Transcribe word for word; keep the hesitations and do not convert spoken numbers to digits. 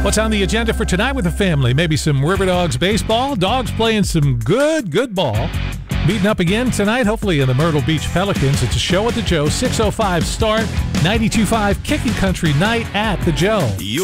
What's on the agenda for tonight with the family? Maybe some River Dogs baseball. Dogs playing some good, good ball. Meeting up again tonight, hopefully in the Myrtle Beach Pelicans. It's a show at the Joe. six oh five start. ninety-two point five Kicking Country night at the Joe.